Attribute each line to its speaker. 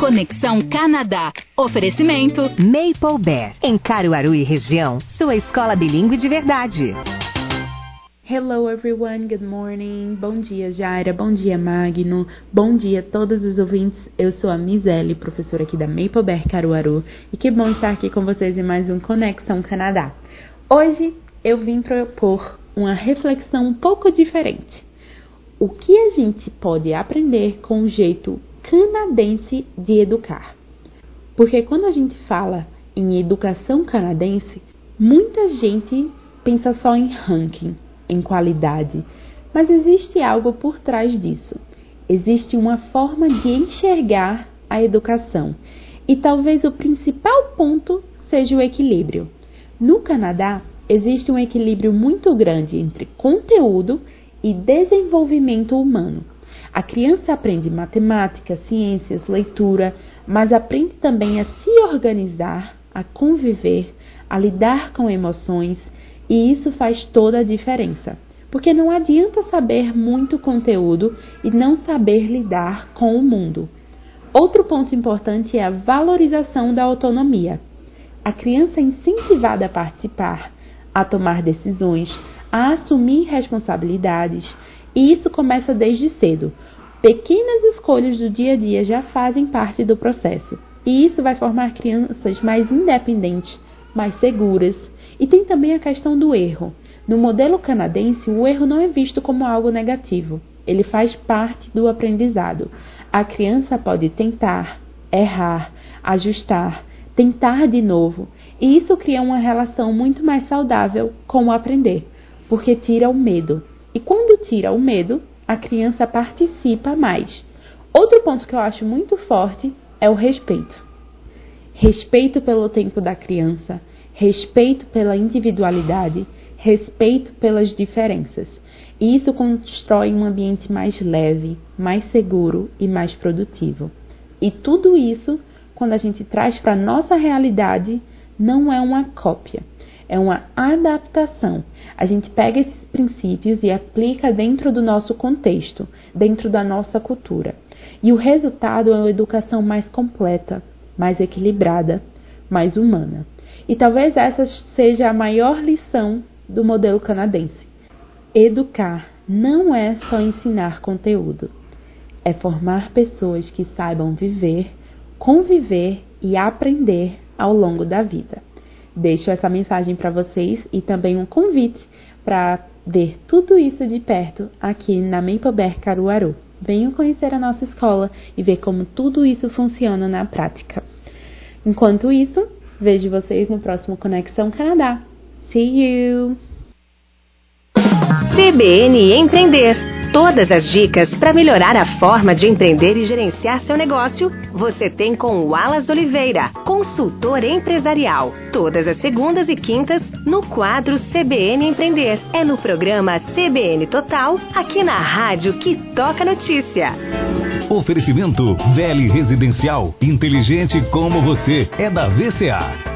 Speaker 1: Conexão Canadá. Oferecimento
Speaker 2: Maple Bear, em Caruaru e região, sua escola bilíngue de verdade.
Speaker 3: Hello everyone, good morning. Bom dia, Jaira. Bom dia, Magno. Bom dia a todos os ouvintes. Eu sou a Misele, professora aqui da Maple Bear Caruaru. E que bom estar aqui com vocês em mais um Conexão Canadá. Hoje eu vim propor uma reflexão um pouco diferente. O que a gente pode aprender com o jeito canadense de educar? Porque quando a gente fala em educação canadense, muita gente pensa só em ranking, em qualidade, mas existe algo por trás disso. Existe uma forma de enxergar a educação e talvez o principal ponto seja o equilíbrio. No Canadá, existe um equilíbrio muito grande entre conteúdo e desenvolvimento humano. A criança aprende matemática, ciências, leitura, mas aprende também a se organizar, a conviver, a lidar com emoções, e isso faz toda a diferença. Porque não adianta saber muito conteúdo e não saber lidar com o mundo. Outro ponto importante é a valorização da autonomia. A criança é incentivada a participar, a tomar decisões, a assumir responsabilidades, e isso começa desde cedo. Pequenas escolhas do dia a dia já fazem parte do processo, e isso vai formar crianças mais independentes, mais seguras. E tem também a questão do erro. No modelo canadense, o erro não é visto como algo negativo. Ele faz parte do aprendizado. A criança pode tentar, errar, ajustar, tentar de novo. E isso cria uma relação muito mais saudável com o aprender, porque tira o medo. E quando tira o medo, a criança participa mais. Outro ponto que eu acho muito forte é o respeito. Respeito pelo tempo da criança, respeito pela individualidade, respeito pelas diferenças. E isso constrói um ambiente mais leve, mais seguro e mais produtivo. E tudo isso, quando a gente traz para a nossa realidade, não é uma cópia, é uma adaptação. A gente pega esses princípios e aplica dentro do nosso contexto, dentro da nossa cultura. E o resultado é uma educação mais completa, mais equilibrada, mais humana. E talvez essa seja a maior lição do modelo canadense. Educar não é só ensinar conteúdo, é formar pessoas que saibam viver, conviver e aprender ao longo da vida. Deixo essa mensagem para vocês e também um convite para ver tudo isso de perto aqui na Maple Bear Caruaru. Venham conhecer a nossa escola e ver como tudo isso funciona na prática. Enquanto isso, vejo vocês no próximo Conexão Canadá. See you!
Speaker 2: CBN Empreender. Todas as dicas para melhorar a forma de empreender e gerenciar seu negócio, você tem com o Wallace Oliveira, consultor empresarial. Todas as segundas e quintas, no quadro CBN Empreender. É no programa CBN Total, aqui na rádio que toca notícia.
Speaker 4: Oferecimento Vele Residencial. Inteligente como você. É da VCA.